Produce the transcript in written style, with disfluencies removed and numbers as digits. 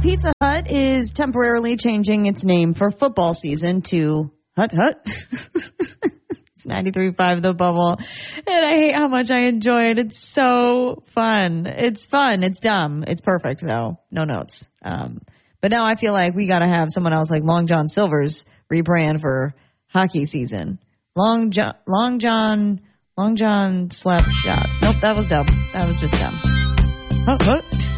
Pizza Hut is temporarily changing its name for football season to Hut Hut. It's 93.5 The Bubble. And I hate how much I enjoy it. It's so fun. It's fun. It's dumb. It's perfect, though. No notes. But now I feel like we got to have someone else like Long John Silver's rebrand for hockey season. Long John slap shots. Nope, that was dumb. That was just dumb. Hut Hut.